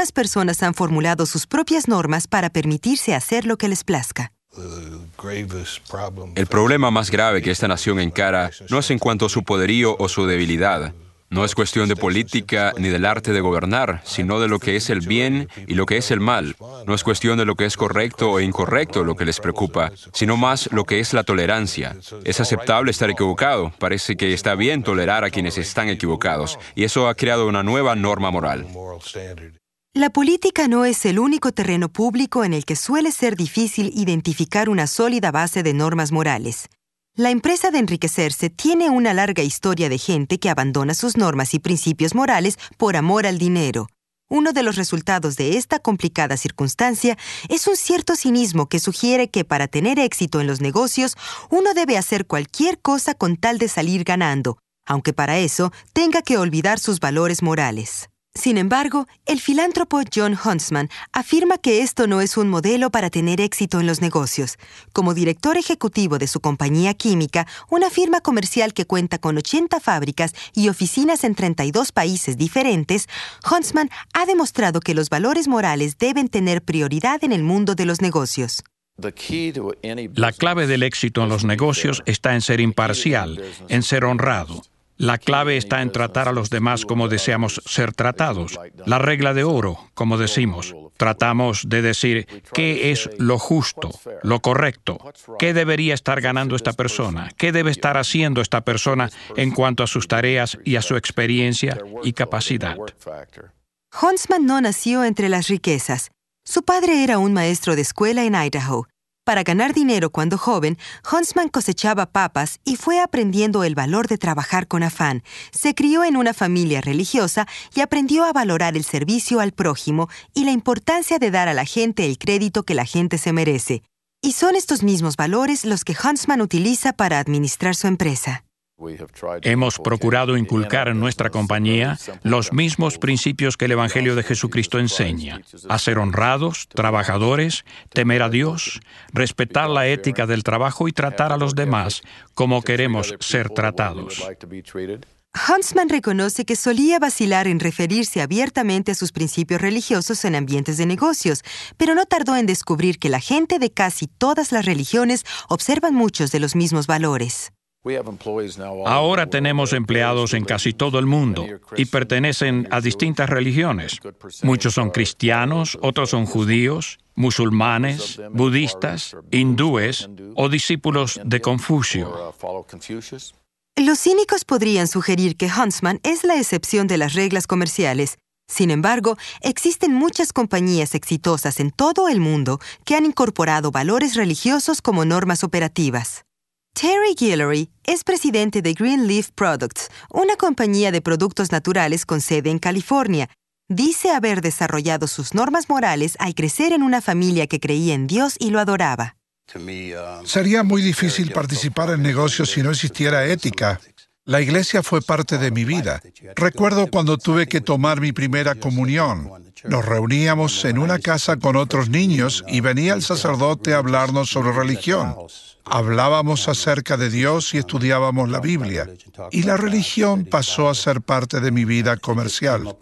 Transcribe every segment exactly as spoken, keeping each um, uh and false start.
algunas personas han formulado sus propias normas para permitirse hacer lo que les plazca. El problema más grave que esta nación encara no es en cuanto a su poderío o su debilidad. No es cuestión de política ni del arte de gobernar, sino de lo que es el bien y lo que es el mal. No es cuestión de lo que es correcto o incorrecto lo que les preocupa, sino más lo que es la tolerancia. Es aceptable estar equivocado. Parece que está bien tolerar a quienes están equivocados. Y eso ha creado una nueva norma moral. La política no es el único terreno público en el que suele ser difícil identificar una sólida base de normas morales. La empresa de enriquecerse tiene una larga historia de gente que abandona sus normas y principios morales por amor al dinero. Uno de los resultados de esta complicada circunstancia es un cierto cinismo que sugiere que para tener éxito en los negocios, uno debe hacer cualquier cosa con tal de salir ganando, aunque para eso tenga que olvidar sus valores morales. Sin embargo, el filántropo John Huntsman afirma que esto no es un modelo para tener éxito en los negocios. Como director ejecutivo de su compañía química, una firma comercial que cuenta con ochenta fábricas y oficinas en treinta y dos países diferentes, Huntsman ha demostrado que los valores morales deben tener prioridad en el mundo de los negocios. La clave del éxito en los negocios está en ser imparcial, en ser honrado. La clave está en tratar a los demás como deseamos ser tratados. La regla de oro, como decimos. Tratamos de decir qué es lo justo, lo correcto, qué debería estar ganando esta persona, qué debe estar haciendo esta persona en cuanto a sus tareas y a su experiencia y capacidad. Huntsman no nació entre las riquezas. Su padre era un maestro de escuela en Idaho. Para ganar dinero cuando joven, Huntsman cosechaba papas y fue aprendiendo el valor de trabajar con afán. Se crió en una familia religiosa y aprendió a valorar el servicio al prójimo y la importancia de dar a la gente el crédito que la gente se merece. Y son estos mismos valores los que Huntsman utiliza para administrar su empresa. Hemos procurado inculcar en nuestra compañía los mismos principios que el Evangelio de Jesucristo enseña: a ser honrados, trabajadores, temer a Dios, respetar la ética del trabajo y tratar a los demás como queremos ser tratados. Huntsman reconoce que solía vacilar en referirse abiertamente a sus principios religiosos en ambientes de negocios, pero no tardó en descubrir que la gente de casi todas las religiones observan muchos de los mismos valores. Ahora tenemos empleados en casi todo el mundo y pertenecen a distintas religiones. Muchos son cristianos, otros son judíos, musulmanes, budistas, hindúes o discípulos de Confucio. Los cínicos podrían sugerir que Huntsman es la excepción de las reglas comerciales. Sin embargo, existen muchas compañías exitosas en todo el mundo que han incorporado valores religiosos como normas operativas. Terry Guillory es presidente de Greenleaf Products, una compañía de productos naturales con sede en California. Dice haber desarrollado sus normas morales al crecer en una familia que creía en Dios y lo adoraba. Sería muy difícil participar en negocios si no existiera ética. La iglesia fue parte de mi vida. Recuerdo cuando tuve que tomar mi primera comunión. Nos reuníamos en una casa con otros niños y venía el sacerdote a hablarnos sobre religión. Hablábamos acerca de Dios y estudiábamos la Biblia. Y la religión pasó a ser parte de mi vida comercial.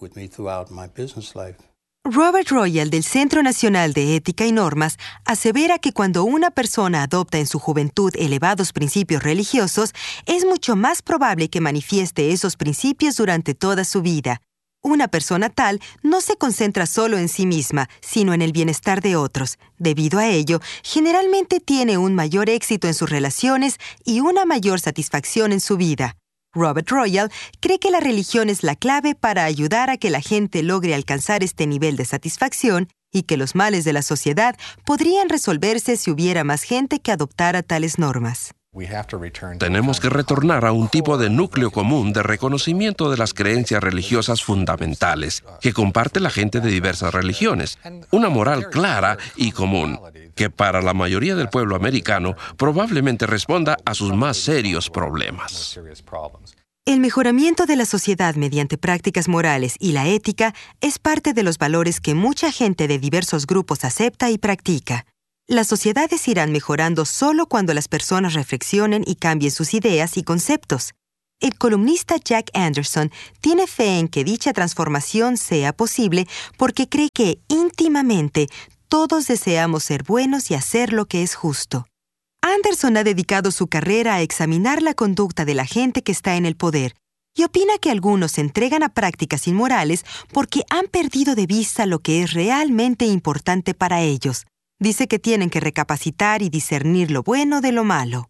Robert Royal, del Centro Nacional de Ética y Normas, asevera que cuando una persona adopta en su juventud elevados principios religiosos, es mucho más probable que manifieste esos principios durante toda su vida. Una persona tal no se concentra solo en sí misma, sino en el bienestar de otros. Debido a ello, generalmente tiene un mayor éxito en sus relaciones y una mayor satisfacción en su vida. Robert Royal cree que la religión es la clave para ayudar a que la gente logre alcanzar este nivel de satisfacción y que los males de la sociedad podrían resolverse si hubiera más gente que adoptara tales normas. Tenemos que retornar a un tipo de núcleo común de reconocimiento de las creencias religiosas fundamentales que comparte la gente de diversas religiones. Una moral clara y común, que para la mayoría del pueblo americano probablemente responda a sus más serios problemas. El mejoramiento de la sociedad mediante prácticas morales y la ética es parte de los valores que mucha gente de diversos grupos acepta y practica. Las sociedades irán mejorando solo cuando las personas reflexionen y cambien sus ideas y conceptos. el columnista Jack Anderson tiene fe en que dicha transformación sea posible porque cree que íntimamente todos deseamos ser buenos y hacer lo que es justo. Anderson ha dedicado su carrera a examinar la conducta de la gente que está en el poder y opina que algunos se entregan a prácticas inmorales porque han perdido de vista lo que es realmente importante para ellos. Dice que tienen que recapacitar y discernir lo bueno de lo malo.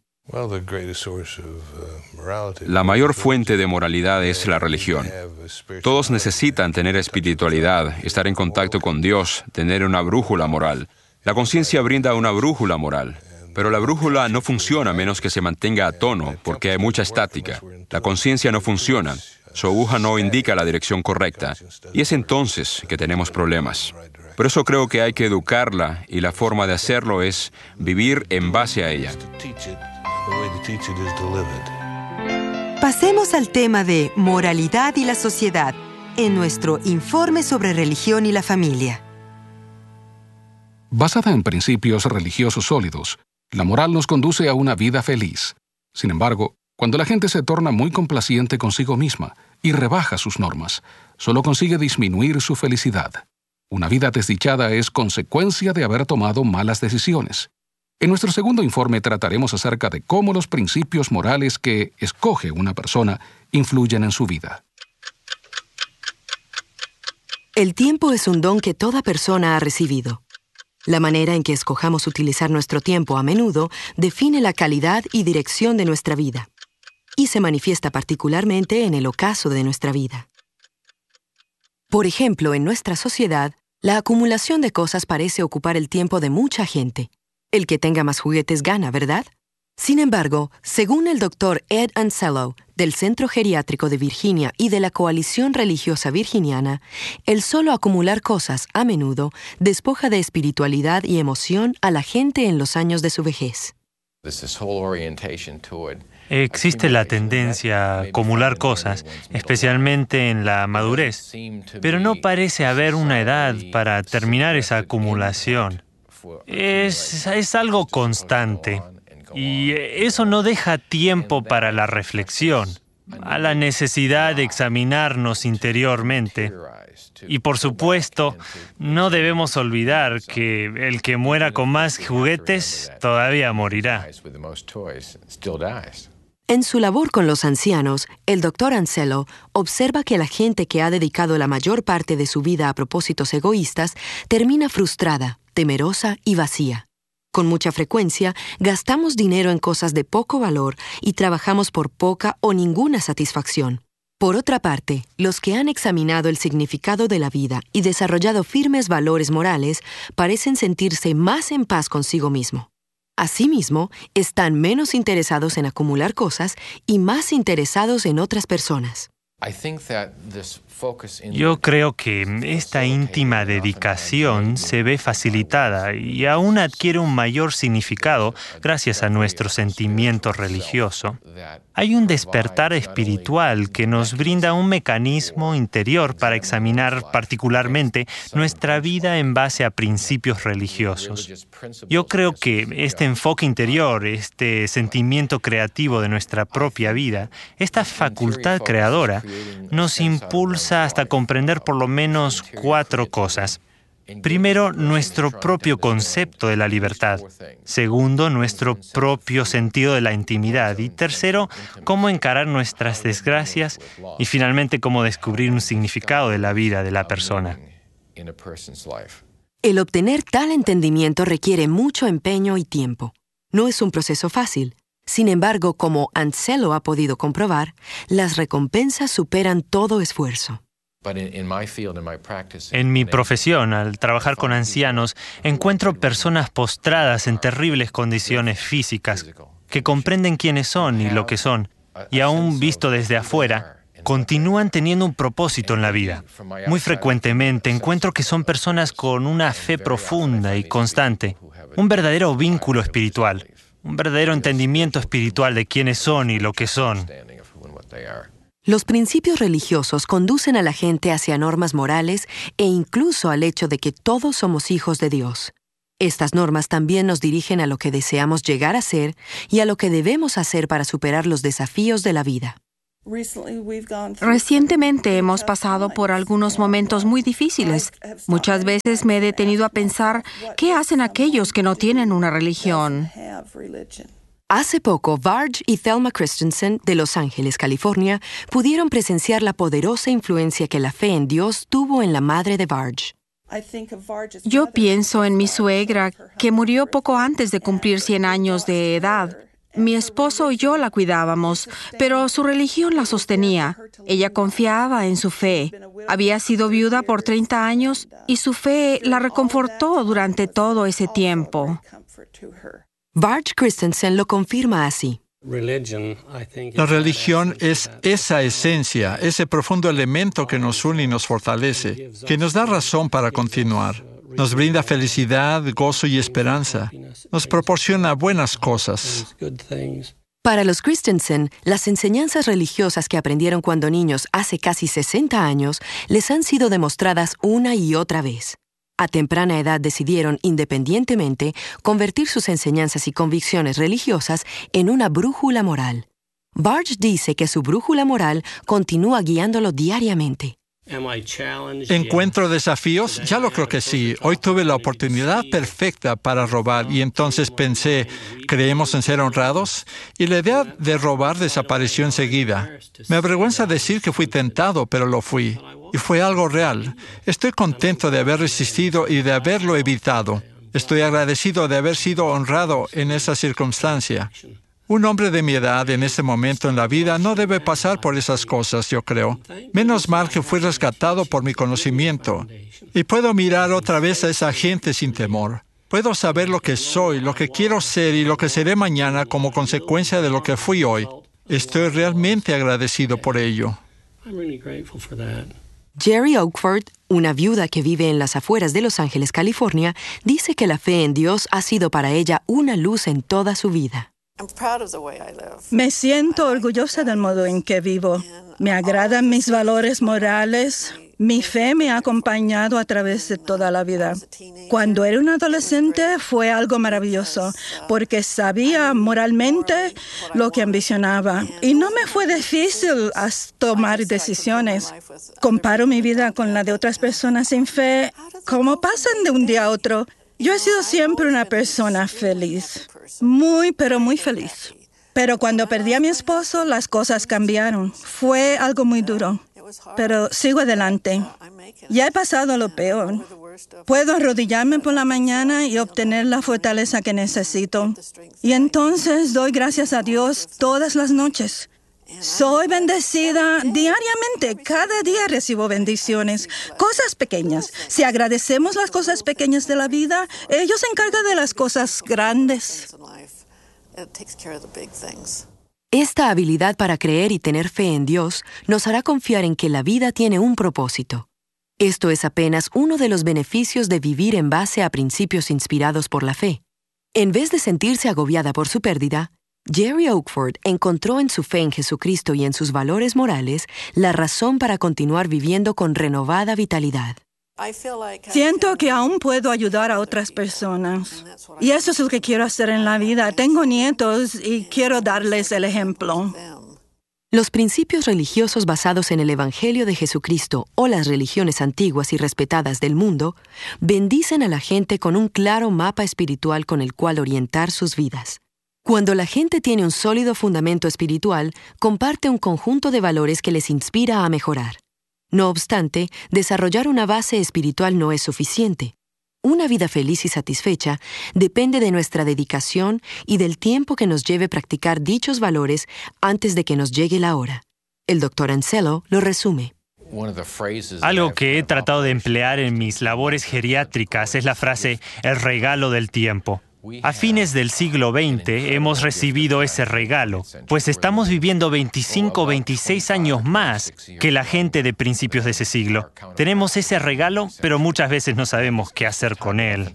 La mayor fuente de moralidad es la religión. Todos necesitan tener espiritualidad, estar en contacto con Dios, tener una brújula moral. La conciencia brinda una brújula moral, pero la brújula no funciona a menos que se mantenga a tono, porque hay mucha estática. La conciencia no funciona, su aguja no indica la dirección correcta, y es entonces que tenemos problemas. Por eso creo que hay que educarla, y la forma de hacerlo es vivir en base a ella. Pasemos al tema de moralidad y la sociedad en nuestro informe sobre religión y la familia. Basada en principios religiosos sólidos, la moral nos conduce a una vida feliz. Sin embargo, cuando la gente se torna muy complaciente consigo misma y rebaja sus normas, solo consigue disminuir su felicidad. Una vida desdichada es consecuencia de haber tomado malas decisiones. En nuestro segundo informe trataremos acerca de cómo los principios morales que escoge una persona influyen en su vida. El tiempo es un don que toda persona ha recibido. La manera en que escojamos utilizar nuestro tiempo a menudo define la calidad y dirección de nuestra vida, y se manifiesta particularmente en el ocaso de nuestra vida. Por ejemplo, en nuestra sociedad, la acumulación de cosas parece ocupar el tiempo de mucha gente. El que tenga más juguetes gana, ¿verdad? Sin embargo, según el doctor Ed Ansello, del Centro Geriátrico de Virginia y de la Coalición Religiosa Virginiana, el solo acumular cosas, a menudo, despoja de espiritualidad y emoción a la gente en los años de su vejez. Existe la tendencia a acumular cosas, especialmente en la madurez, pero no parece haber una edad para terminar esa acumulación. Es, es algo constante, y eso no deja tiempo para la reflexión, a la necesidad de examinarnos interiormente. Y por supuesto, no debemos olvidar que el que muera con más juguetes todavía morirá. En su labor con los ancianos, el doctor Ansello observa que la gente que ha dedicado la mayor parte de su vida a propósitos egoístas termina frustrada, temerosa y vacía. Con mucha frecuencia, gastamos dinero en cosas de poco valor y trabajamos por poca o ninguna satisfacción. Por otra parte, los que han examinado el significado de la vida y desarrollado firmes valores morales parecen sentirse más en paz consigo mismo. Asimismo, están menos interesados en acumular cosas y más interesados en otras personas. Yo creo que esta íntima dedicación se ve facilitada y aún adquiere un mayor significado gracias a nuestro sentimiento religioso. Hay un despertar espiritual que nos brinda un mecanismo interior para examinar particularmente nuestra vida en base a principios religiosos. Yo creo que este enfoque interior, este sentimiento creativo de nuestra propia vida, esta facultad creadora, nos impulsa hasta comprender por lo menos cuatro cosas. Primero, nuestro propio concepto de la libertad. Segundo, nuestro propio sentido de la intimidad. Y tercero, cómo encarar nuestras desgracias. Y finalmente, cómo descubrir un significado de la vida de la persona. El obtener tal entendimiento requiere mucho empeño y tiempo. No es un proceso fácil. Sin embargo, como Ansello ha podido comprobar, las recompensas superan todo esfuerzo. En mi profesión, al trabajar con ancianos, encuentro personas postradas en terribles condiciones físicas, que comprenden quiénes son y lo que son, y aún visto desde afuera, continúan teniendo un propósito en la vida. Muy frecuentemente encuentro que son personas con una fe profunda y constante, un verdadero vínculo espiritual, un verdadero entendimiento espiritual de quiénes son y lo que son. Los principios religiosos conducen a la gente hacia normas morales e incluso al hecho de que todos somos hijos de Dios. Estas normas también nos dirigen a lo que deseamos llegar a ser y a lo que debemos hacer para superar los desafíos de la vida. Recientemente hemos pasado por algunos momentos muy difíciles. Muchas veces me he detenido a pensar, ¿qué hacen aquellos que no tienen una religión? Hace poco, Varge y Thelma Christensen, de Los Ángeles, California, pudieron presenciar la poderosa influencia que la fe en Dios tuvo en la madre de Varge. Yo pienso en mi suegra, que murió poco antes de cumplir cien años de edad. Mi esposo y yo la cuidábamos, pero su religión la sostenía. Ella confiaba en su fe. Había sido viuda por treinta años y su fe la reconfortó durante todo ese tiempo. Varge Christensen lo confirma así. La religión es esa esencia, ese profundo elemento que nos une y nos fortalece, que nos da razón para continuar. Nos brinda felicidad, gozo y esperanza. Nos proporciona buenas cosas. Para los Christensen, las enseñanzas religiosas que aprendieron cuando niños hace casi sesenta años les han sido demostradas una y otra vez. A temprana edad decidieron, independientemente, convertir sus enseñanzas y convicciones religiosas en una brújula moral. Varge dice que su brújula moral continúa guiándolo diariamente. ¿Encuentro desafíos? Ya lo creo que sí. Hoy tuve la oportunidad perfecta para robar y entonces pensé, ¿creemos en ser honrados? Y la idea de robar desapareció enseguida. Me avergüenza decir que fui tentado, pero lo fui. Y fue algo real. Estoy contento de haber resistido y de haberlo evitado. Estoy agradecido de haber sido honrado en esa circunstancia. Un hombre de mi edad en este momento en la vida no debe pasar por esas cosas, yo creo. Menos mal que fui rescatado por mi conocimiento. Y puedo mirar otra vez a esa gente sin temor. Puedo saber lo que soy, lo que quiero ser y lo que seré mañana como consecuencia de lo que fui hoy. Estoy realmente agradecido por ello. Jerry Oakford, una viuda que vive en las afueras de Los Ángeles, California, dice que la fe en Dios ha sido para ella una luz en toda su vida. Me siento orgullosa del modo en que vivo. Me agradan mis valores morales. Mi fe me ha acompañado a través de toda la vida. Cuando era un adolescente fue algo maravilloso, porque sabía moralmente lo que ambicionaba. Y no me fue difícil tomar decisiones. Comparo mi vida con la de otras personas sin fe. ¿Cómo pasan de un día a otro? Yo he sido siempre una persona feliz. Muy, pero muy feliz. Pero cuando perdí a mi esposo, las cosas cambiaron. Fue algo muy duro. Pero sigo adelante. Ya he pasado lo peor. Puedo arrodillarme por la mañana y obtener la fortaleza que necesito. Y entonces doy gracias a Dios todas las noches. Soy bendecida diariamente. Cada día recibo bendiciones. Cosas pequeñas. Si agradecemos las cosas pequeñas de la vida, ellos se encargan de las cosas grandes. Esta habilidad para creer y tener fe en Dios nos hará confiar en que la vida tiene un propósito. Esto es apenas uno de los beneficios de vivir en base a principios inspirados por la fe. En vez de sentirse agobiada por su pérdida, Jerry Oakford encontró en su fe en Jesucristo y en sus valores morales la razón para continuar viviendo con renovada vitalidad. Siento que aún puedo ayudar a otras personas. Y eso es lo que quiero hacer en la vida. Tengo nietos y quiero darles el ejemplo. Los principios religiosos basados en el Evangelio de Jesucristo o las religiones antiguas y respetadas del mundo bendicen a la gente con un claro mapa espiritual con el cual orientar sus vidas. Cuando la gente tiene un sólido fundamento espiritual, comparte un conjunto de valores que les inspira a mejorar. No obstante, desarrollar una base espiritual no es suficiente. Una vida feliz y satisfecha depende de nuestra dedicación y del tiempo que nos lleve practicar dichos valores antes de que nos llegue la hora. El doctor Ansello lo resume. Algo que he tratado de emplear en mis labores geriátricas es la frase «el regalo del tiempo». A fines del siglo veinte hemos recibido ese regalo, pues estamos viviendo veinticinco o veintiséis años más que la gente de principios de ese siglo. Tenemos ese regalo, pero muchas veces no sabemos qué hacer con él.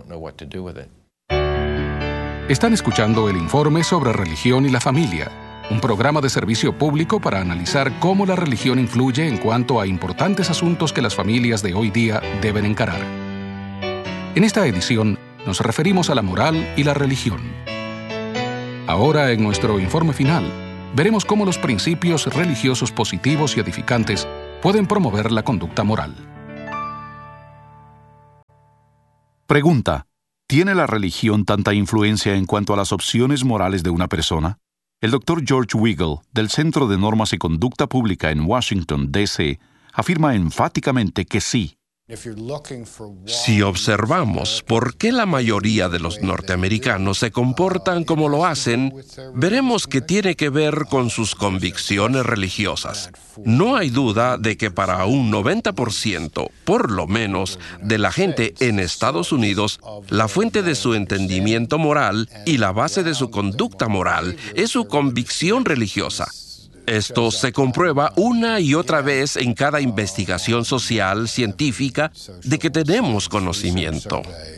Están escuchando el informe sobre religión y la familia, un programa de servicio público para analizar cómo la religión influye en cuanto a importantes asuntos que las familias de hoy día deben encarar. En esta edición, nos referimos a la moral y la religión. Ahora, en nuestro informe final, veremos cómo los principios religiosos positivos y edificantes pueden promover la conducta moral. Pregunta: ¿tiene la religión tanta influencia en cuanto a las opciones morales de una persona? El doctor George Weigel, del Centro de Normas y Conducta Pública en Washington, D C, afirma enfáticamente que sí. Si observamos por qué la mayoría de los norteamericanos se comportan como lo hacen, veremos que tiene que ver con sus convicciones religiosas. No hay duda de que para un noventa por ciento, por lo menos, de la gente en Estados Unidos, la fuente de su entendimiento moral y la base de su conducta moral es su convicción religiosa. Esto se comprueba una y otra vez en cada investigación social, científica, de que tenemos conocimiento.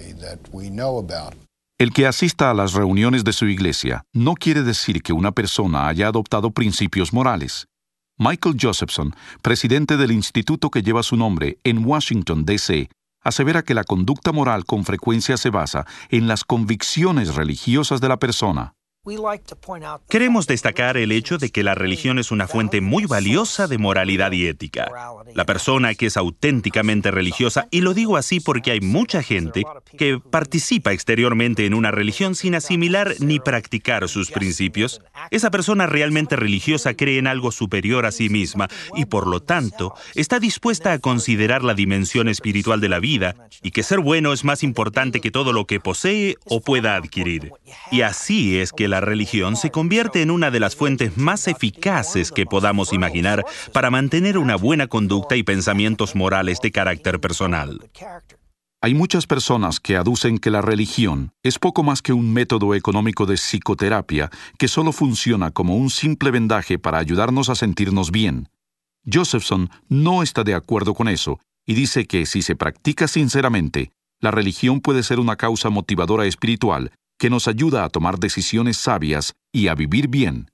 El que asista a las reuniones de su iglesia no quiere decir que una persona haya adoptado principios morales. Michael Josephson, presidente del instituto que lleva su nombre en Washington, D C, asevera que la conducta moral con frecuencia se basa en las convicciones religiosas de la persona. Queremos destacar el hecho de que la religión es una fuente muy valiosa de moralidad y ética. La persona que es auténticamente religiosa, y lo digo así porque hay mucha gente que participa exteriormente en una religión sin asimilar ni practicar sus principios, esa persona realmente religiosa cree en algo superior a sí misma y por lo tanto está dispuesta a considerar la dimensión espiritual de la vida y que ser bueno es más importante que todo lo que posee o pueda adquirir. Y así es que la La religión se convierte en una de las fuentes más eficaces que podamos imaginar para mantener una buena conducta y pensamientos morales de carácter personal. Hay muchas personas que aducen que la religión es poco más que un método económico de psicoterapia que solo funciona como un simple vendaje para ayudarnos a sentirnos bien. Josephson no está de acuerdo con eso y dice que si se practica sinceramente, la religión puede ser una causa motivadora espiritual que nos ayuda a tomar decisiones sabias y a vivir bien.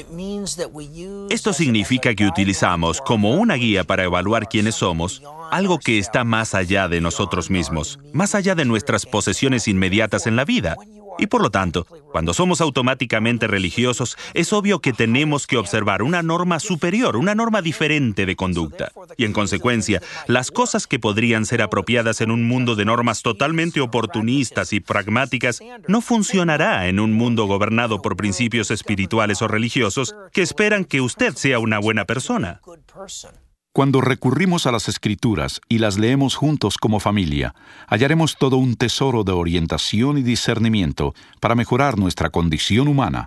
Esto significa que utilizamos como una guía para evaluar quiénes somos, algo que está más allá de nosotros mismos, más allá de nuestras posesiones inmediatas en la vida. Y por lo tanto, cuando somos automáticamente religiosos, es obvio que tenemos que observar una norma superior, una norma diferente de conducta. Y en consecuencia, las cosas que podrían ser apropiadas en un mundo de normas totalmente oportunistas y pragmáticas no funcionará en un mundo gobernado por principios espirituales o religiosos que esperan que usted sea una buena persona. Cuando recurrimos a las Escrituras y las leemos juntos como familia, hallaremos todo un tesoro de orientación y discernimiento para mejorar nuestra condición humana.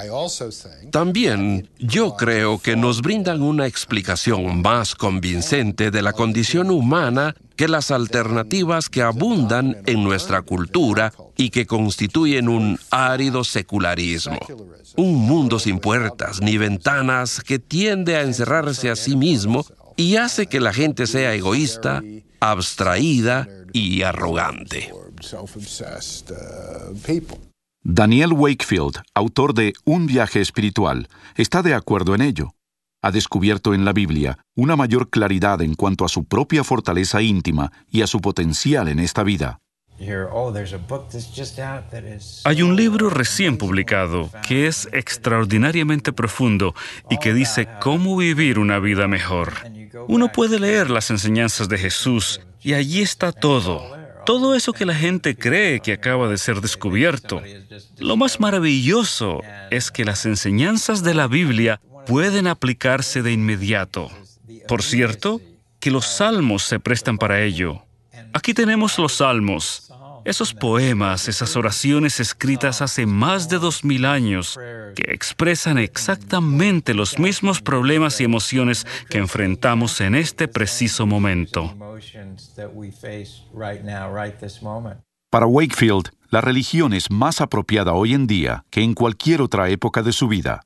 También yo creo que nos brindan una explicación más convincente de la condición humana que las alternativas que abundan en nuestra cultura y que constituyen un árido secularismo. Un mundo sin puertas ni ventanas que tiende a encerrarse a sí mismo y hace que la gente sea egoísta, abstraída y arrogante. Daniel Wakefield, autor de Un viaje espiritual, está de acuerdo en ello. Ha descubierto en la Biblia una mayor claridad en cuanto a su propia fortaleza íntima y a su potencial en esta vida. Hay un libro recién publicado que es extraordinariamente profundo y que dice cómo vivir una vida mejor. Uno puede leer las enseñanzas de Jesús y allí está todo. Todo eso que la gente cree que acaba de ser descubierto. Lo más maravilloso es que las enseñanzas de la Biblia pueden aplicarse de inmediato. Por cierto, que los salmos se prestan para ello. Aquí tenemos los salmos. Esos poemas, esas oraciones escritas hace más de dos mil años, que expresan exactamente los mismos problemas y emociones que enfrentamos en este preciso momento. Para Wakefield, la religión es más apropiada hoy en día que en cualquier otra época de su vida.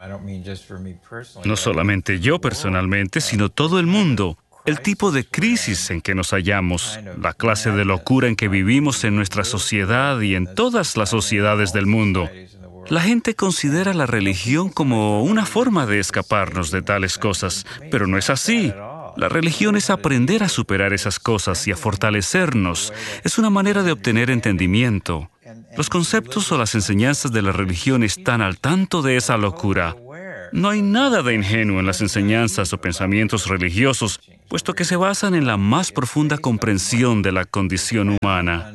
No solamente yo personalmente, sino todo el mundo. El tipo de crisis en que nos hallamos, la clase de locura en que vivimos en nuestra sociedad y en todas las sociedades del mundo. La gente considera la religión como una forma de escaparnos de tales cosas, pero no es así. La religión es aprender a superar esas cosas y a fortalecernos. Es una manera de obtener entendimiento. Los conceptos o las enseñanzas de la religión están al tanto de esa locura. No hay nada de ingenuo en las enseñanzas o pensamientos religiosos, puesto que se basan en la más profunda comprensión de la condición humana.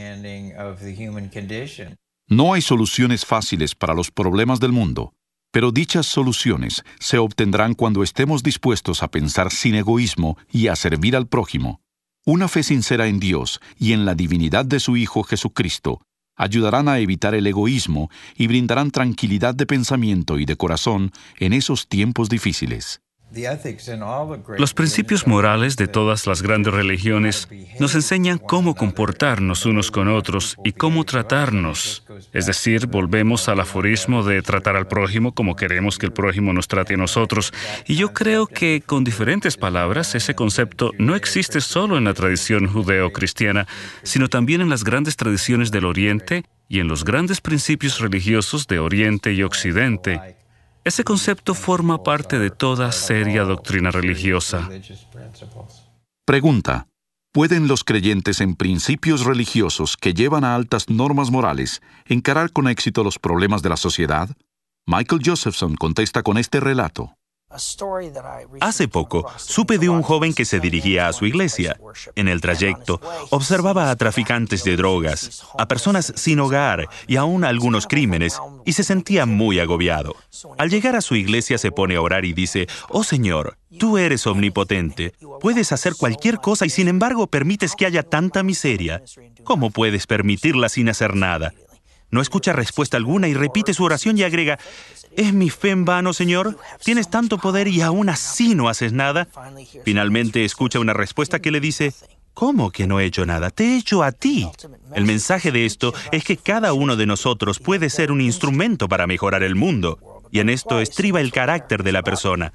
No hay soluciones fáciles para los problemas del mundo, pero dichas soluciones se obtendrán cuando estemos dispuestos a pensar sin egoísmo y a servir al prójimo. Una fe sincera en Dios y en la divinidad de su Hijo Jesucristo ayudarán a evitar el egoísmo y brindarán tranquilidad de pensamiento y de corazón en esos tiempos difíciles. Los principios morales de todas las grandes religiones nos enseñan cómo comportarnos unos con otros y cómo tratarnos. Es decir, volvemos al aforismo de tratar al prójimo como queremos que el prójimo nos trate a nosotros. Y yo creo que, con diferentes palabras, ese concepto no existe solo en la tradición judeo-cristiana, sino también en las grandes tradiciones del Oriente y en los grandes principios religiosos de Oriente y Occidente. Ese concepto forma parte de toda seria doctrina religiosa. Pregunta: ¿pueden los creyentes en principios religiosos que llevan a altas normas morales encarar con éxito los problemas de la sociedad? Michael Josephson contesta con este relato. Hace poco, supe de un joven que se dirigía a su iglesia. En el trayecto, observaba a traficantes de drogas, a personas sin hogar y aún algunos crímenes, y se sentía muy agobiado. Al llegar a su iglesia se pone a orar y dice: «Oh Señor, tú eres omnipotente, puedes hacer cualquier cosa y sin embargo permites que haya tanta miseria. ¿Cómo puedes permitirla sin hacer nada?». No escucha respuesta alguna y repite su oración y agrega: «¿Es mi fe en vano, Señor? Tienes tanto poder y aún así no haces nada». Finalmente escucha una respuesta que le dice: «¿Cómo que no he hecho nada? Te he hecho a ti». El mensaje de esto es que cada uno de nosotros puede ser un instrumento para mejorar el mundo, y en esto estriba el carácter de la persona.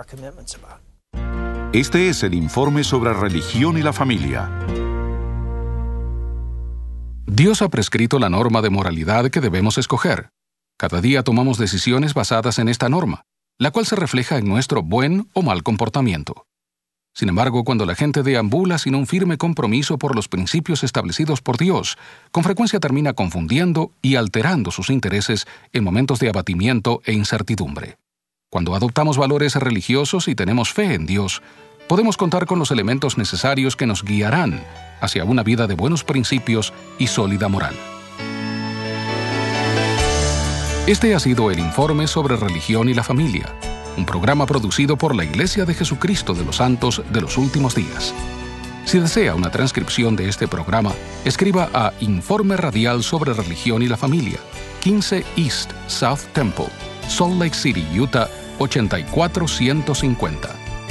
Este es el informe sobre religión y la familia. Dios ha prescrito la norma de moralidad que debemos escoger. Cada día tomamos decisiones basadas en esta norma, la cual se refleja en nuestro buen o mal comportamiento. Sin embargo, cuando la gente deambula sin un firme compromiso por los principios establecidos por Dios, con frecuencia termina confundiendo y alterando sus intereses en momentos de abatimiento e incertidumbre. Cuando adoptamos valores religiosos y tenemos fe en Dios, podemos contar con los elementos necesarios que nos guiarán hacia una vida de buenos principios y sólida moral. Este ha sido el informe sobre religión y la familia, un programa producido por la Iglesia de Jesucristo de los Santos de los Últimos Días. Si desea una transcripción de este programa, escriba a Informe Radial sobre Religión y la Familia, quince East South Temple, Salt Lake City, Utah, ochenta y cuatro ciento cincuenta.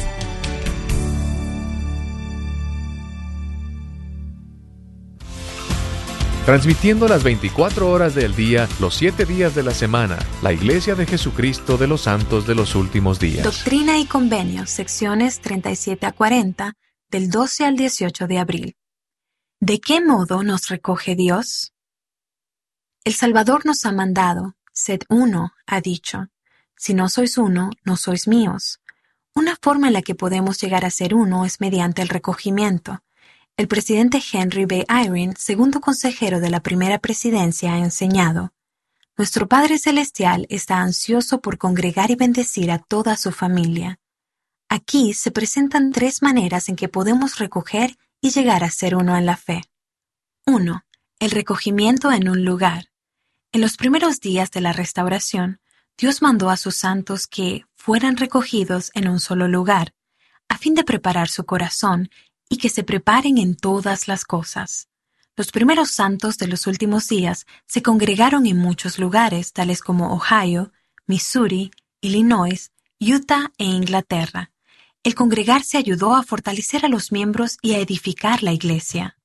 Transmitiendo las veinticuatro horas del día, los siete días de la semana, la Iglesia de Jesucristo de los Santos de los Últimos Días. Doctrina y Convenios, secciones treinta y siete a cuarenta, del doce al dieciocho de abril. ¿De qué modo nos recoge Dios? El Salvador nos ha mandado, sed uno, ha dicho. Si no sois uno, no sois míos. Una forma en la que podemos llegar a ser uno es mediante el recogimiento. El presidente Henry B. Eyring, segundo consejero de la primera presidencia, ha enseñado: nuestro Padre Celestial está ansioso por congregar y bendecir a toda su familia. Aquí se presentan tres maneras en que podemos recoger y llegar a ser uno en la fe. uno. El recogimiento en un lugar. En los primeros días de la restauración, Dios mandó a sus santos que fueran recogidos en un solo lugar, a fin de preparar su corazón y que se preparen en todas las cosas. Los primeros santos de los últimos días se congregaron en muchos lugares, tales como Ohio, Missouri, Illinois, Utah e Inglaterra. El congregarse ayudó a fortalecer a los miembros y a edificar la iglesia.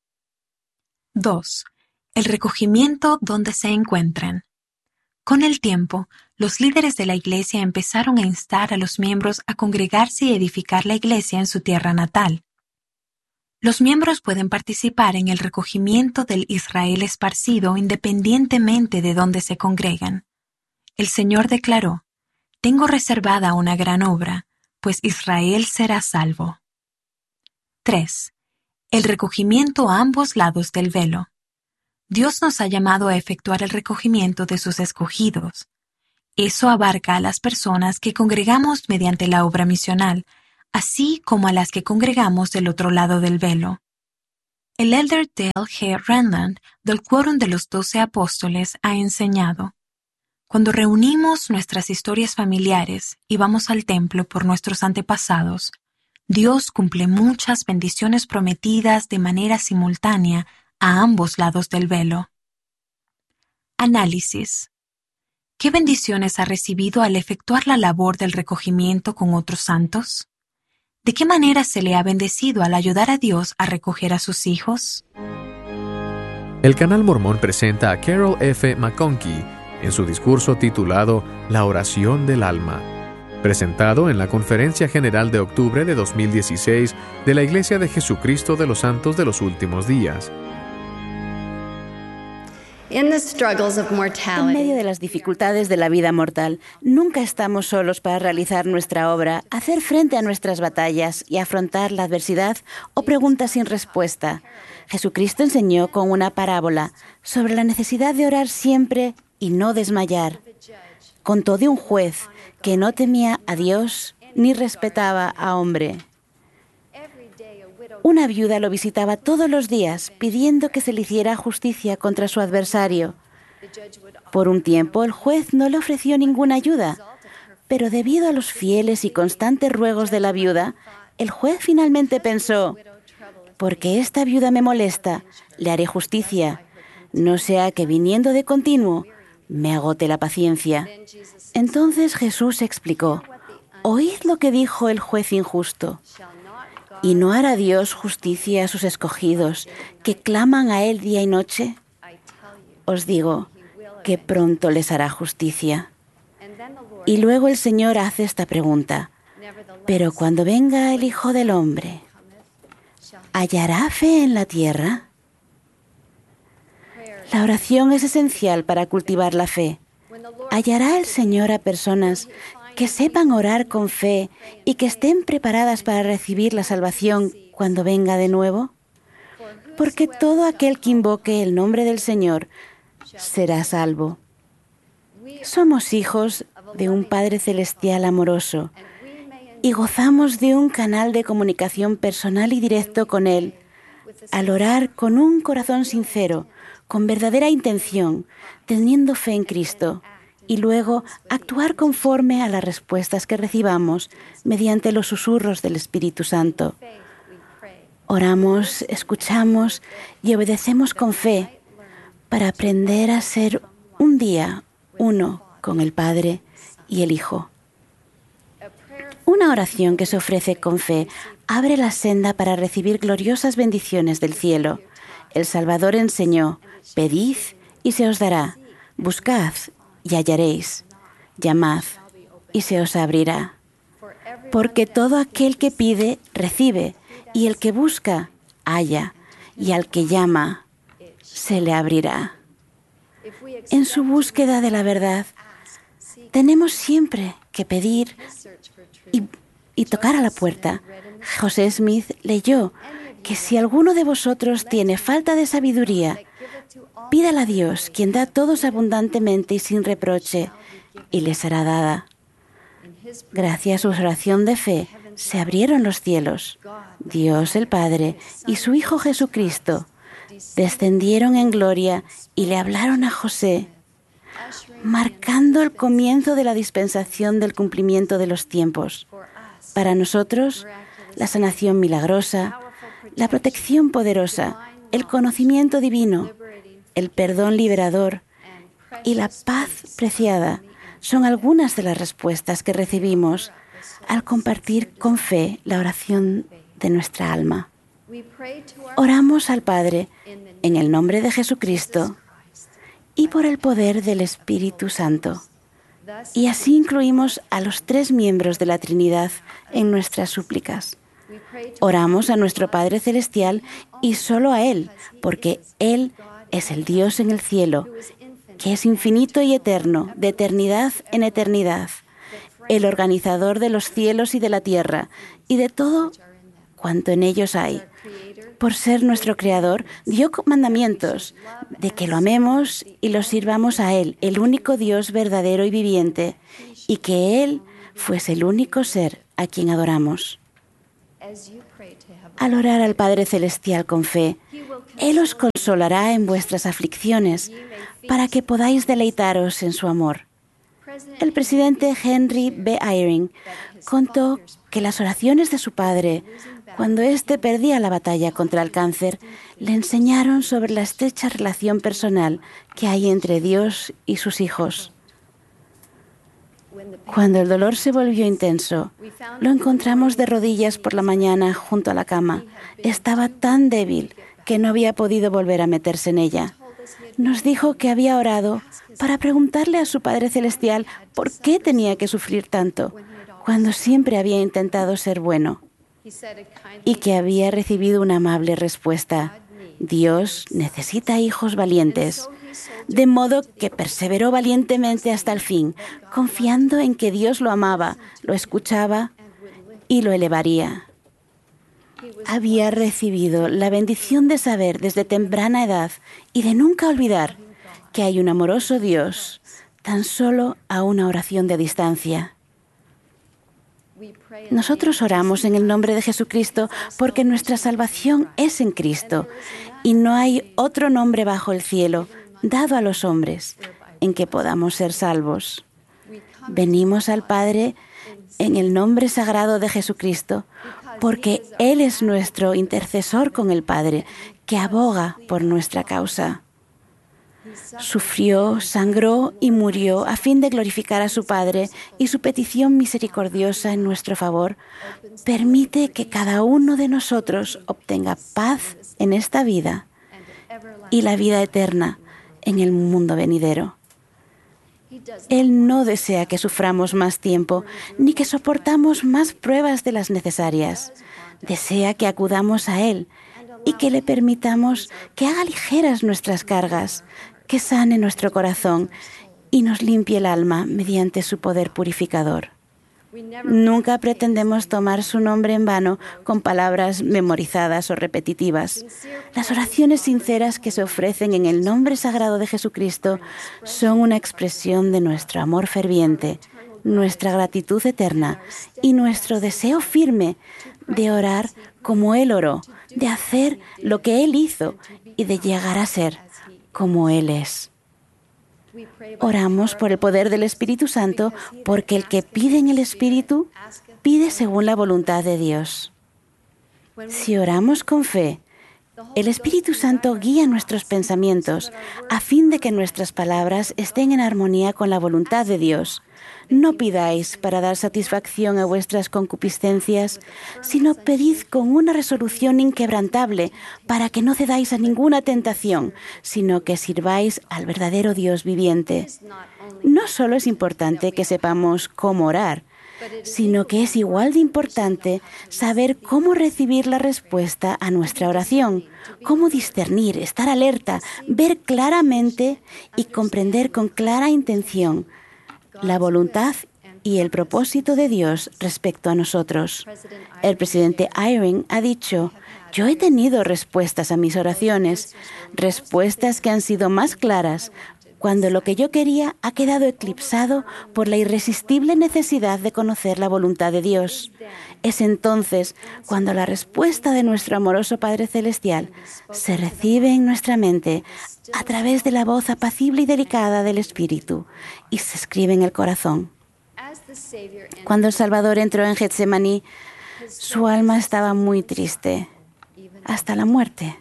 dos. El recogimiento donde se encuentren. Con el tiempo, los líderes de la iglesia empezaron a instar a los miembros a congregarse y edificar la iglesia en su tierra natal. Los miembros pueden participar en el recogimiento del Israel esparcido independientemente de dónde se congregan. El Señor declaró: «Tengo reservada una gran obra, pues Israel será salvo». tres. El recogimiento a ambos lados del velo. Dios nos ha llamado a efectuar el recogimiento de sus escogidos. Eso abarca a las personas que congregamos mediante la obra misional, así como a las que congregamos del otro lado del velo. El elder Dale G. Renland, del Quórum de los Doce Apóstoles, ha enseñado: cuando reunimos nuestras historias familiares y vamos al templo por nuestros antepasados, Dios cumple muchas bendiciones prometidas de manera simultánea a ambos lados del velo. Análisis. ¿Qué bendiciones ha recibido al efectuar la labor del recogimiento con otros santos? ¿De qué manera se le ha bendecido al ayudar a Dios a recoger a sus hijos? El Canal Mormón presenta a Carol F. McConkie en su discurso titulado La oración del alma, presentado en la Conferencia General de octubre de dos mil dieciséis de la Iglesia de Jesucristo de los Santos de los Últimos Días. En medio de las dificultades de la vida mortal, nunca estamos solos para realizar nuestra obra, hacer frente a nuestras batallas y afrontar la adversidad o preguntas sin respuesta. Jesucristo enseñó con una parábola sobre la necesidad de orar siempre y no desmayar. Contó de un juez que no temía a Dios ni respetaba a hombre. Una viuda lo visitaba todos los días pidiendo que se le hiciera justicia contra su adversario. Por un tiempo el juez no le ofreció ninguna ayuda, pero debido a los fieles y constantes ruegos de la viuda, el juez finalmente pensó: porque esta viuda me molesta, le haré justicia, no sea que viniendo de continuo me agote la paciencia. Entonces Jesús explicó: oíd lo que dijo el juez injusto. ¿Y no hará Dios justicia a sus escogidos, que claman a Él día y noche? Os digo que pronto les hará justicia. Y luego el Señor hace esta pregunta: pero cuando venga el Hijo del Hombre, ¿hallará fe en la tierra? La oración es esencial para cultivar la fe. ¿Hallará el Señor a personas que sepan orar con fe y que estén preparadas para recibir la salvación cuando venga de nuevo? Porque todo aquel que invoque el nombre del Señor será salvo. Somos hijos de un Padre Celestial amoroso y gozamos de un canal de comunicación personal y directo con Él. Al orar con un corazón sincero, con verdadera intención, teniendo fe en Cristo, y luego actuar conforme a las respuestas que recibamos mediante los susurros del Espíritu Santo. Oramos, escuchamos y obedecemos con fe para aprender a ser un día uno con el Padre y el Hijo. Una oración que se ofrece con fe abre la senda para recibir gloriosas bendiciones del cielo. El Salvador enseñó: pedid y se os dará, buscad y hallaréis, llamad y se os abrirá. Porque todo aquel que pide, recibe, y el que busca, halla, y al que llama, se le abrirá. En su búsqueda de la verdad, tenemos siempre que pedir y, y tocar a la puerta. José Smith leyó que si alguno de vosotros tiene falta de sabiduría, pídala a Dios, quien da a todos abundantemente y sin reproche, y les será dada. Gracias a su oración de fe, se abrieron los cielos. Dios el Padre y su Hijo Jesucristo descendieron en gloria y le hablaron a José, marcando el comienzo de la dispensación del cumplimiento de los tiempos. Para nosotros, la sanación milagrosa, la protección poderosa, el conocimiento divino, el perdón liberador y la paz preciada son algunas de las respuestas que recibimos al compartir con fe la oración de nuestra alma. Oramos al Padre en el nombre de Jesucristo y por el poder del Espíritu Santo. Y así incluimos a los tres miembros de la Trinidad en nuestras súplicas. Oramos a nuestro Padre Celestial y solo a Él, porque Él es el Dios en el cielo, que es infinito y eterno, de eternidad en eternidad, el organizador de los cielos y de la tierra, y de todo cuanto en ellos hay. Por ser nuestro Creador, dio mandamientos de que lo amemos y lo sirvamos a Él, el único Dios verdadero y viviente, y que Él fuese el único ser a quien adoramos. Al orar al Padre Celestial con fe, Él os consolará en vuestras aflicciones, para que podáis deleitaros en su amor. El presidente Henry B. Eyring contó que las oraciones de su padre, cuando éste perdía la batalla contra el cáncer, le enseñaron sobre la estrecha relación personal que hay entre Dios y sus hijos. Cuando el dolor se volvió intenso, lo encontramos de rodillas por la mañana junto a la cama. Estaba tan débil que no había podido volver a meterse en ella. Nos dijo que había orado para preguntarle a su Padre Celestial por qué tenía que sufrir tanto, cuando siempre había intentado ser bueno, y que había recibido una amable respuesta: Dios necesita hijos valientes. De modo que perseveró valientemente hasta el fin, confiando en que Dios lo amaba, lo escuchaba y lo elevaría. Había recibido la bendición de saber desde temprana edad y de nunca olvidar que hay un amoroso Dios tan solo a una oración de distancia. Nosotros oramos en el nombre de Jesucristo porque nuestra salvación es en Cristo y no hay otro nombre bajo el cielo dado a los hombres en que podamos ser salvos. Venimos al Padre en el nombre sagrado de Jesucristo porque Él es nuestro intercesor con el Padre, que aboga por nuestra causa. Sufrió, sangró y murió a fin de glorificar a su Padre, y su petición misericordiosa en nuestro favor permite que cada uno de nosotros obtenga paz en esta vida y la vida eterna en el mundo venidero. Él no desea que suframos más tiempo, ni que soportamos más pruebas de las necesarias. Desea que acudamos a Él y que le permitamos que haga ligeras nuestras cargas, que sane nuestro corazón y nos limpie el alma mediante su poder purificador. Nunca pretendemos tomar su nombre en vano con palabras memorizadas o repetitivas. Las oraciones sinceras que se ofrecen en el nombre sagrado de Jesucristo son una expresión de nuestro amor ferviente, nuestra gratitud eterna y nuestro deseo firme de orar como Él oró, de hacer lo que Él hizo y de llegar a ser como Él es. Oramos por el poder del Espíritu Santo, porque el que pide en el Espíritu, pide según la voluntad de Dios. Si oramos con fe, el Espíritu Santo guía nuestros pensamientos a fin de que nuestras palabras estén en armonía con la voluntad de Dios. No pidáis para dar satisfacción a vuestras concupiscencias, sino pedid con una resolución inquebrantable para que no cedáis a ninguna tentación, sino que sirváis al verdadero Dios viviente. No solo es importante que sepamos cómo orar, sino que es igual de importante saber cómo recibir la respuesta a nuestra oración, cómo discernir, estar alerta, ver claramente y comprender con clara intención la voluntad y el propósito de Dios respecto a nosotros. El presidente Eyring ha dicho: yo he tenido respuestas a mis oraciones, respuestas que han sido más claras cuando lo que yo quería ha quedado eclipsado por la irresistible necesidad de conocer la voluntad de Dios. Es entonces cuando la respuesta de nuestro amoroso Padre Celestial se recibe en nuestra mente a través de la voz apacible y delicada del Espíritu y se escribe en el corazón. Cuando el Salvador entró en Getsemaní, su alma estaba muy triste, hasta la muerte.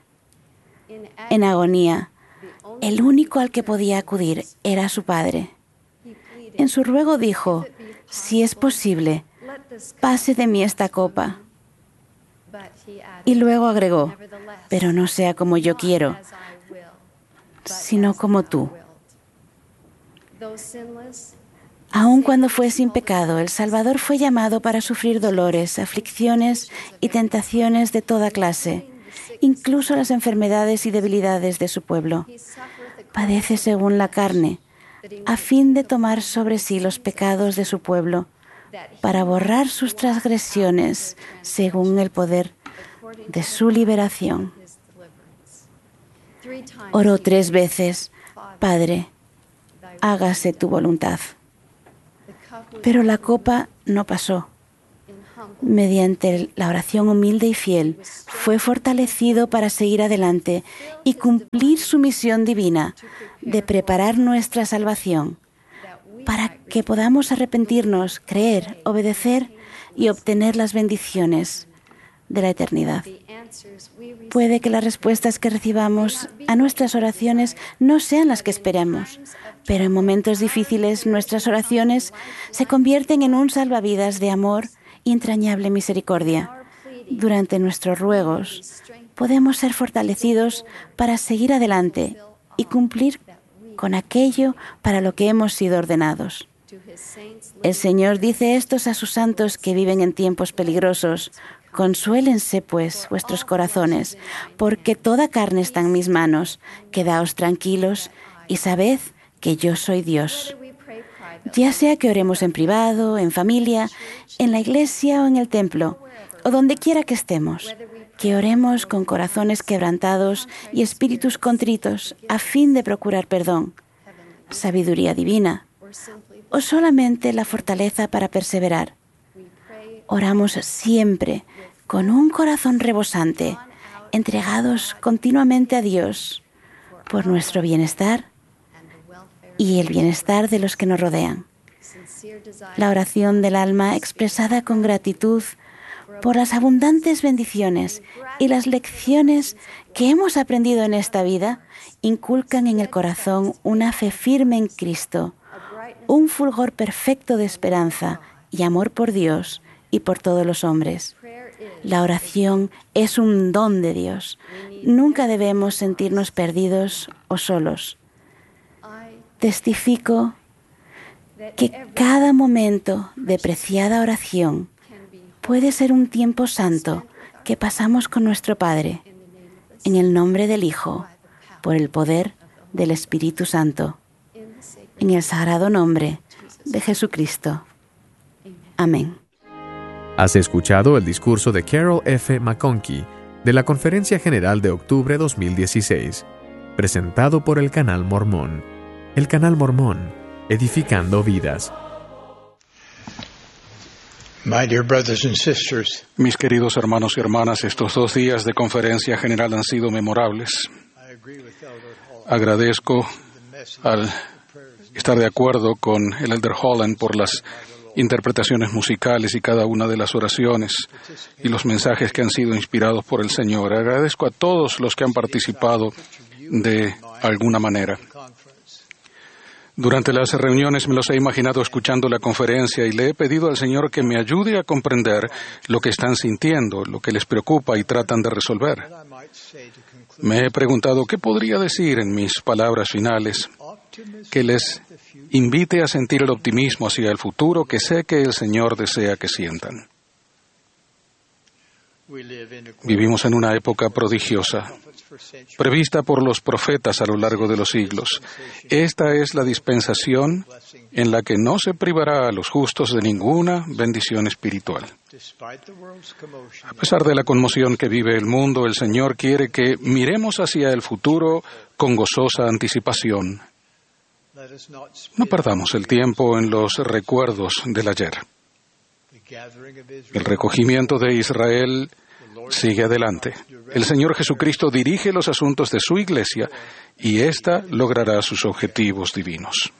En agonía, el único al que podía acudir era su Padre. En su ruego dijo: si es posible, pase de mí esta copa. Y luego agregó: pero no sea como yo quiero, sino como tú. Aun cuando fue sin pecado, el Salvador fue llamado para sufrir dolores, aflicciones y tentaciones de toda clase, incluso las enfermedades y debilidades de su pueblo. Padece según la carne, a fin de tomar sobre sí los pecados de su pueblo, para borrar sus transgresiones según el poder de su liberación. Oró tres veces, Padre, hágase tu voluntad. Pero la copa no pasó. Mediante la oración humilde y fiel, fue fortalecido para seguir adelante y cumplir su misión divina de preparar nuestra salvación, para que podamos arrepentirnos, creer, obedecer y obtener las bendiciones de la eternidad. Puede que las respuestas que recibamos a nuestras oraciones no sean las que esperamos, pero en momentos difíciles nuestras oraciones se convierten en un salvavidas de amor y entrañable misericordia. Durante nuestros ruegos podemos ser fortalecidos para seguir adelante y cumplir con aquello para lo que hemos sido ordenados. El Señor dice estos a sus santos que viven en tiempos peligrosos: consuélense, pues, vuestros corazones, porque toda carne está en mis manos. Quedaos tranquilos y sabed que yo soy Dios. Ya sea que oremos en privado, en familia, en la iglesia o en el templo, o donde quiera que estemos, que oremos con corazones quebrantados y espíritus contritos a fin de procurar perdón, sabiduría divina, o solamente la fortaleza para perseverar. Oramos siempre con un corazón rebosante, entregados continuamente a Dios por nuestro bienestar y el bienestar de los que nos rodean. La oración del alma expresada con gratitud por las abundantes bendiciones y las lecciones que hemos aprendido en esta vida inculcan en el corazón una fe firme en Cristo, un fulgor perfecto de esperanza y amor por Dios y por todos los hombres. La oración es un don de Dios. Nunca debemos sentirnos perdidos o solos. Testifico que cada momento de preciada oración puede ser un tiempo santo que pasamos con nuestro Padre, en el nombre del Hijo, por el poder del Espíritu Santo, en el sagrado nombre de Jesucristo. Amén. Has escuchado el discurso de Carol F. McConkie de la Conferencia General de Octubre dos mil dieciséis, presentado por el Canal Mormón. El Canal Mormón, edificando vidas. Mis queridos hermanos y hermanas, estos dos días de Conferencia General han sido memorables. Agradezco al estar de acuerdo con el Elder Holland por las interpretaciones musicales y cada una de las oraciones y los mensajes que han sido inspirados por el Señor. Agradezco a todos los que han participado de alguna manera. Durante las reuniones me los he imaginado escuchando la conferencia y le he pedido al Señor que me ayude a comprender lo que están sintiendo, lo que les preocupa y tratan de resolver. Me he preguntado qué podría decir en mis palabras finales que les invite a sentir el optimismo hacia el futuro que sé que el Señor desea que sientan. Vivimos en una época prodigiosa, prevista por los profetas a lo largo de los siglos. Esta es la dispensación en la que no se privará a los justos de ninguna bendición espiritual. A pesar de la conmoción que vive el mundo, el Señor quiere que miremos hacia el futuro con gozosa anticipación. No perdamos el tiempo en los recuerdos del ayer. El recogimiento de Israel sigue adelante. El Señor Jesucristo dirige los asuntos de su iglesia y ésta logrará sus objetivos divinos.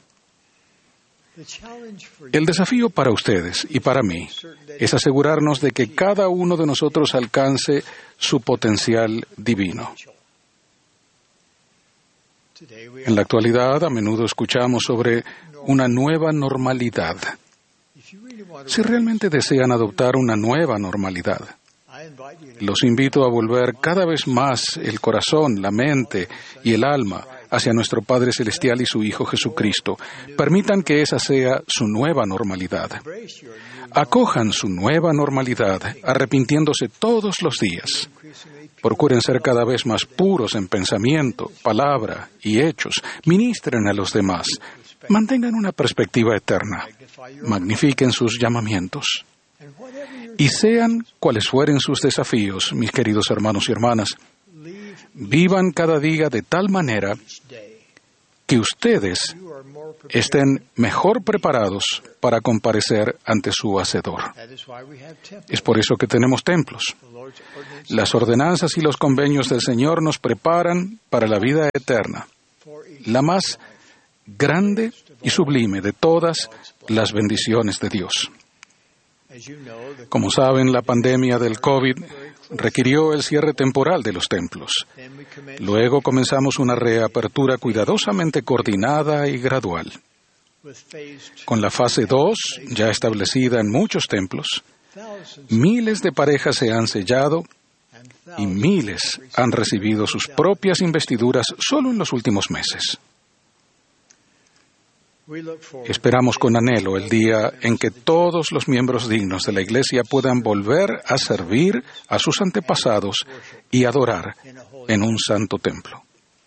El desafío para ustedes y para mí es asegurarnos de que cada uno de nosotros alcance su potencial divino. En la actualidad, a menudo escuchamos sobre una nueva normalidad. Si realmente desean adoptar una nueva normalidad, los invito a volver cada vez más el corazón, la mente y el alma hacia nuestro Padre Celestial y su Hijo Jesucristo. Permitan que esa sea su nueva normalidad. Acojan su nueva normalidad, arrepintiéndose todos los días. Procuren ser cada vez más puros en pensamiento, palabra y hechos. Ministren a los demás. Mantengan una perspectiva eterna. Magnifiquen sus llamamientos. Y sean cuales fueren sus desafíos, mis queridos hermanos y hermanas, vivan cada día de tal manera que ustedes estén mejor preparados para comparecer ante su Hacedor. Es por eso que tenemos templos. Las ordenanzas y los convenios del Señor nos preparan para la vida eterna, la más grande y sublime de todas las bendiciones de Dios. Como saben, la pandemia del COVID requirió el cierre temporal de los templos. Luego comenzamos una reapertura cuidadosamente coordinada y gradual. Con la fase dos, ya establecida en muchos templos, miles de parejas se han sellado y miles han recibido sus propias investiduras solo en los últimos meses. Esperamos con anhelo el día en que todos los miembros dignos de la Iglesia puedan volver a servir a sus antepasados y adorar en un santo templo.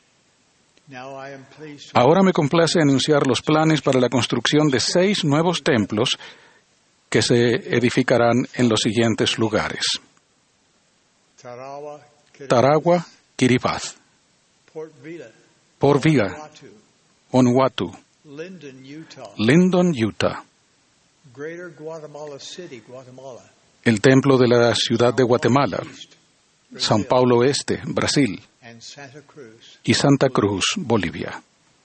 Ahora me complace anunciar los planes para la construcción de seis nuevos templos que se edificarán en los siguientes lugares: Tarawa, Kiribati, Port Vila, Onuatu, Lyndon, Utah, el Templo de la Ciudad de Guatemala, São Paulo Este, Brasil, y Santa Cruz, Bolivia.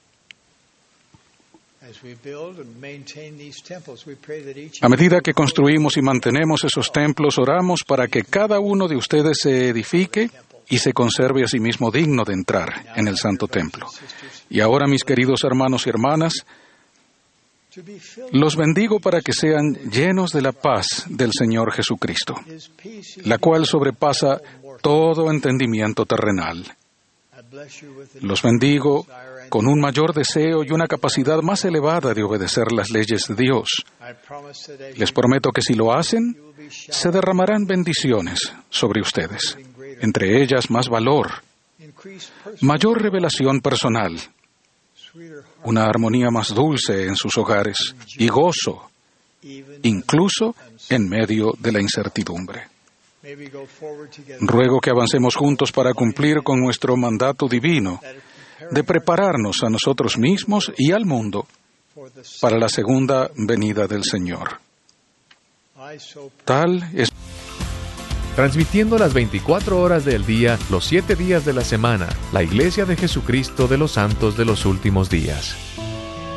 A medida que construimos y mantenemos esos templos, oramos para que cada uno de ustedes se edifique y se conserve a sí mismo digno de entrar en el Santo Templo. Y ahora, mis queridos hermanos y hermanas, los bendigo para que sean llenos de la paz del Señor Jesucristo, la cual sobrepasa todo entendimiento terrenal. Los bendigo con un mayor deseo y una capacidad más elevada de obedecer las leyes de Dios. Les prometo que si lo hacen, se derramarán bendiciones sobre ustedes, entre ellas más valor, mayor revelación personal, una armonía más dulce en sus hogares y gozo, incluso en medio de la incertidumbre. Ruego que avancemos juntos para cumplir con nuestro mandato divino de prepararnos a nosotros mismos y al mundo para la segunda venida del Señor. Tal es. Transmitiendo las veinticuatro horas del día, los siete días de la semana, la Iglesia de Jesucristo de los Santos de los Últimos Días.